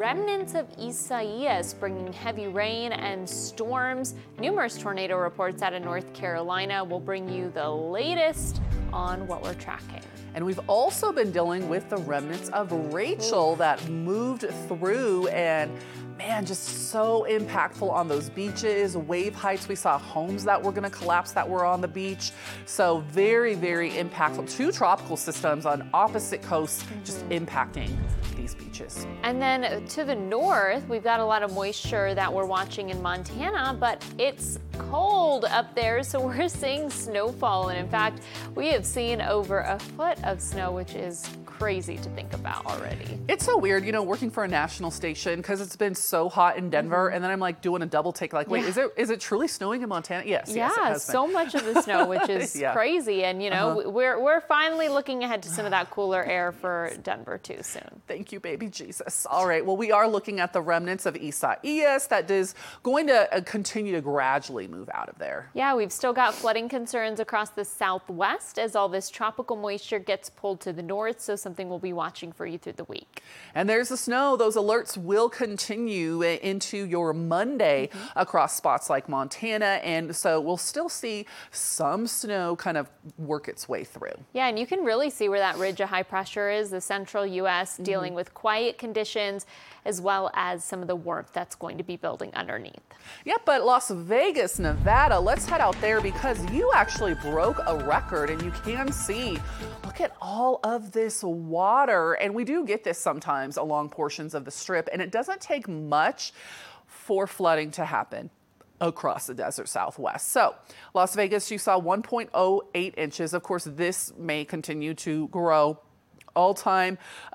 remnants of Isaias, bringing heavy rain and storms. Numerous tornado reports out of North Carolina will bring you the latest on what we're tracking. And we've also been dealing with the remnants of Rachel that moved through, and man, just so impactful on those beaches, wave heights. We saw homes that were going to collapse that were on the beach. So very, very impactful. Two tropical systems on opposite coasts just impacting these beaches. And then to the north, we've got a lot of moisture that we're watching in Montana, but it's cold up there, so we're seeing snowfall. And in fact, we have seen over a foot of snow, which is crazy to think about already. It's so weird, you know, working for a national station, because it's been so hot in Denver, and then I'm like doing a double take, like, wait, is it truly snowing in Montana? Yes, yeah, yes, it has been. So much of the snow, which is crazy. And you know, we're finally looking ahead to some of that cooler air for Denver too soon. Thank you, baby Jesus. All right, well, we are looking at the remnants of Isaias that is going to continue to gradually move out of there. Yeah, we've still got flooding concerns across the southwest as all this tropical moisture gets pulled to the north, so something we'll be watching for you through the week. And there's the snow. Those alerts will continue into your Monday across spots like Montana, and so we'll still see some snow kind of work its way through. Yeah, and you can really see where that ridge of high pressure is, the central U.S. dealing with quiet conditions, as well as some of the warmth that's going to be building underneath. Yep, but Las Vegas, Nevada, let's head out there because you actually broke a record, and you can see, look at all of this water. And we do get this sometimes along portions of the strip, and it doesn't take much for flooding to happen across the desert Southwest. So Las Vegas, you saw 1.08 inches. Of course, this may continue to grow. All-time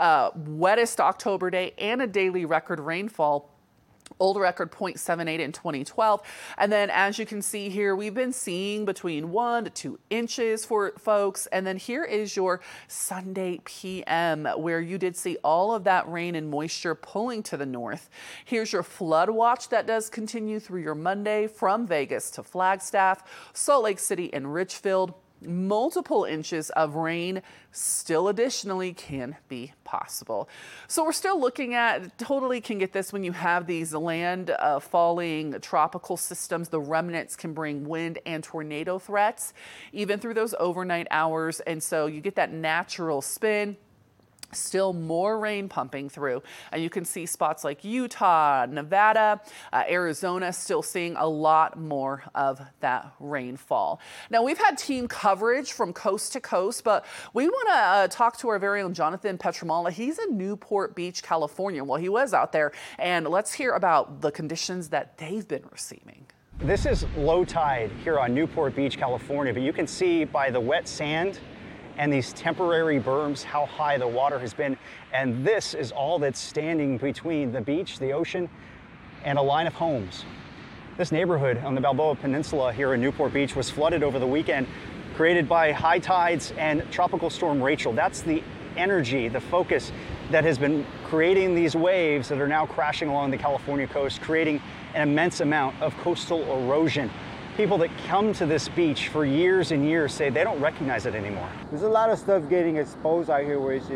wettest October day and a daily record rainfall. Old record 0.78 in 2012. And then as you can see here, we've been seeing between 1 to 2 inches for folks. And then here is your Sunday PM, where you did see all of that rain and moisture pulling to the north. Here's your flood watch that does continue through your Monday from Vegas to Flagstaff, Salt Lake City, and Richfield. Multiple inches of rain still additionally can be possible. So we're still looking at, totally can get this when you have these land falling tropical systems. The remnants can bring wind and tornado threats even through those overnight hours. And so you get that natural spin. Still more rain pumping through, and you can see spots like Utah, Nevada, Arizona still seeing a lot more of that rainfall. Now, we've had team coverage from coast to coast, but we want to talk to our very own Jonathan Petramala. He's in Newport Beach, California. Well, he was out there, and let's hear about the conditions that they've been receiving. This is low tide here on Newport Beach, California, but you can see by the wet sand and these temporary berms how high the water has been. And this is all that's standing between the beach, the ocean, and a line of homes. This neighborhood on the Balboa Peninsula here in Newport Beach was flooded over the weekend, created by high tides and Tropical Storm Rachel. That's the energy, the focus that has been creating these waves that are now crashing along the California coast, creating an immense amount of coastal erosion. People that come to this beach for years and years say they don't recognize it anymore. There's a lot of stuff getting exposed out here where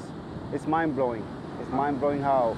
it's mind-blowing. It's mind-blowing how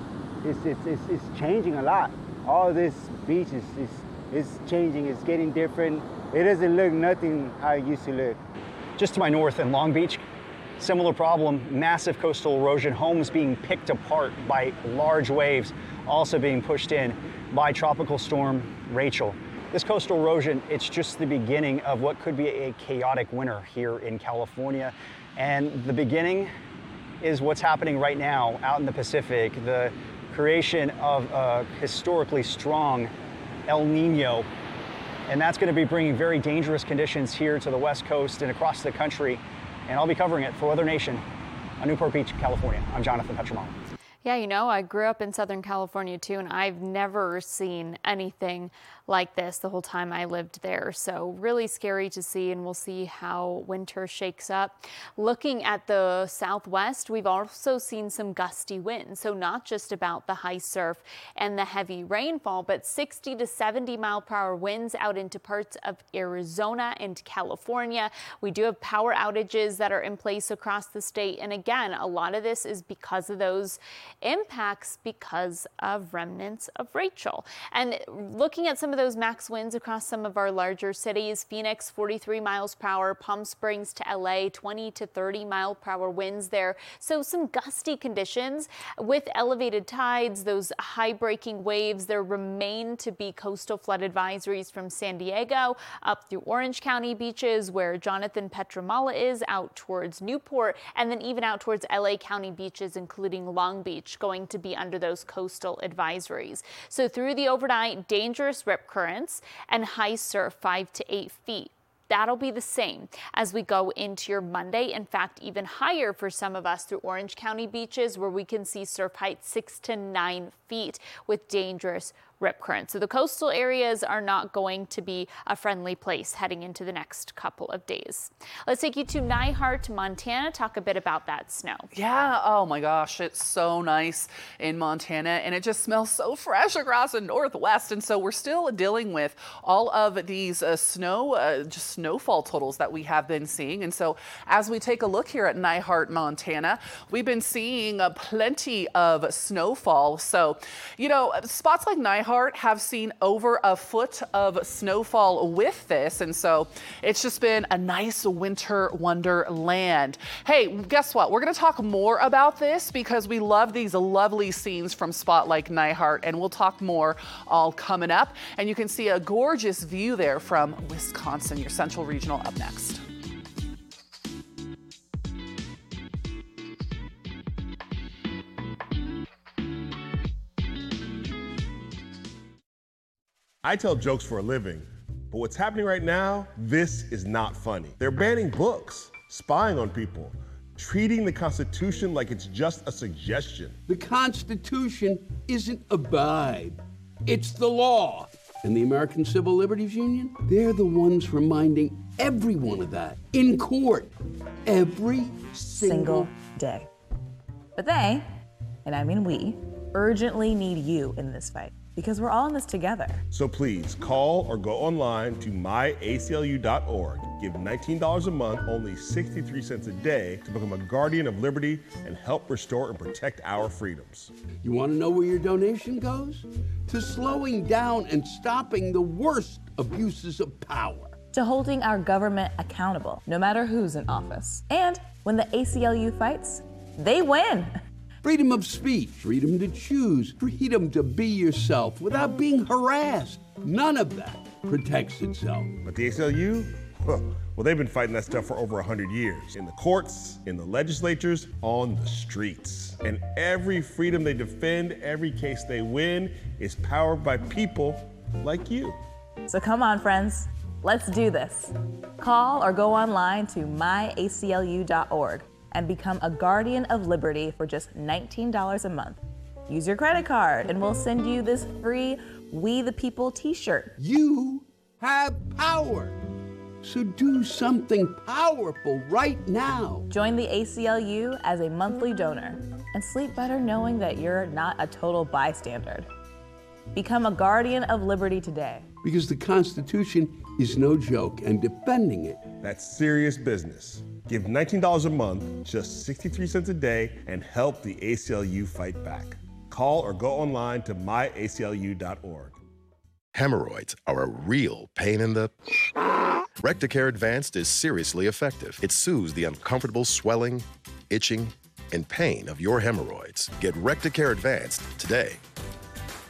it's changing a lot. All this beach is changing, it's getting different. It doesn't look nothing how it used to look. Just to my north in Long Beach, similar problem, massive coastal erosion, homes being picked apart by large waves, also being pushed in by Tropical Storm Rachel. This coastal erosion, it's just the beginning of what could be a chaotic winter here in California. And the beginning is what's happening right now out in the Pacific, the creation of a historically strong El Nino. And that's going to be bringing very dangerous conditions here to the West Coast and across the country. And I'll be covering it for Weather Nation on Newport Beach, California. I'm Jonathan Petramala. Yeah, you know, I grew up in Southern California too, and I've never seen anything like this the whole time I lived there. So really scary to see, and we'll see how winter shakes up. Looking at the southwest, we've also seen some gusty winds. So not just about the high surf and the heavy rainfall, but 60 to 70 mile per hour winds out into parts of Arizona and California. We do have power outages that are in place across the state. And again, a lot of this is because of those impacts because of remnants of Rachel. And looking at some of those max winds across some of our larger cities, Phoenix 43 miles per hour, Palm Springs to LA 20 to 30 mile per hour winds there. So some gusty conditions with elevated tides, those high breaking waves. There remain to be coastal flood advisories from San Diego up through Orange County beaches where Jonathan Petramala is, out towards Newport, and then even out towards LA County beaches, including Long Beach, going to be under those coastal advisories. So through the overnight, dangerous rip currents and high surf 5 to 8 feet. That'll be the same as we go into your Monday. In fact, even higher for some of us through Orange County beaches, where we can see surf height 6 to 9 feet with dangerous rip currents. So the coastal areas are not going to be a friendly place heading into the next couple of days. Let's take you to Nyhart, Montana, talk a bit about that snow. Yeah, oh my gosh, it's so nice in Montana, and it just smells so fresh across the Northwest. And so we're still dealing with all of these snowfall totals that we have been seeing. And so as we take a look here at Nyhart, Montana, we've been seeing plenty of snowfall. So, you know, spots like Nyhart have seen over a foot of snowfall with this, and so it's just been a nice winter wonderland. Hey, guess what? We're going to talk more about this because we love these lovely scenes from spot like Nyhart, and we'll talk more all coming up. And you can see a gorgeous view there from Wisconsin, your Central Regional, up next. I tell jokes for a living, but what's happening right now, this is not funny. They're banning books, spying on people, treating the Constitution like it's just a suggestion. The Constitution isn't a vibe, it's the law. And the American Civil Liberties Union, they're the ones reminding everyone of that in court every single day. But they, and I mean we, urgently need you in this fight, because we're all in this together. So please call or go online to myaclu.org. Give $19 a month, only 63 cents a day, to become a guardian of liberty and help restore and protect our freedoms. You want to know where your donation goes? To slowing down and stopping the worst abuses of power. To holding our government accountable, no matter who's in office. And when the ACLU fights, they win. Freedom of speech, freedom to choose, freedom to be yourself without being harassed. None of that protects itself. But the ACLU? Well, they've been fighting that stuff for over 100 years. In the courts, in the legislatures, on the streets. And every freedom they defend, every case they win, is powered by people like you. So come on, friends. Let's do this. Call or go online to myaclu.org. and become a guardian of liberty for just $19 a month. Use your credit card and we'll send you this free We the People t-shirt. You have power, so do something powerful right now. Join the ACLU as a monthly donor and sleep better knowing that you're not a total bystander. Become a guardian of liberty today. Because the Constitution is no joke, and defending it, that's serious business. Give $19 a month, just 63 cents a day, and help the ACLU fight back. Call or go online to myaclu.org. Hemorrhoids are a real pain in the... Recticare Advanced is seriously effective. It soothes the uncomfortable swelling, itching, and pain of your hemorrhoids. Get Recticare Advanced today.